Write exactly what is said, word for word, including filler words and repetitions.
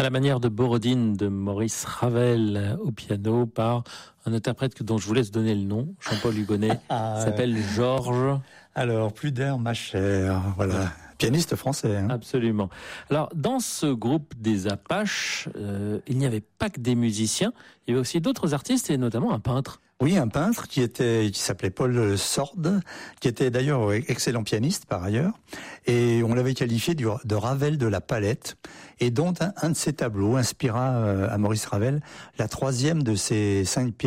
à la manière de Borodine de Maurice Ravel au piano par un interprète dont je vous laisse donner le nom, Jean-Paul Hugonnet, ah, s'appelle Georges. Alors, plus d'air, ma chère, voilà. Ouais. Pianiste français. Hein. Absolument. Alors, dans ce groupe des Apaches, euh, il n'y avait pas que des musiciens, il y avait aussi d'autres artistes et notamment un peintre. Oui, un peintre qui était, qui s'appelait Paul Sorde, qui était d'ailleurs excellent pianiste par ailleurs, et on l'avait qualifié du, de Ravel de la palette, et dont un, un de ses tableaux inspira à Maurice Ravel la troisième de ses cinq pièces.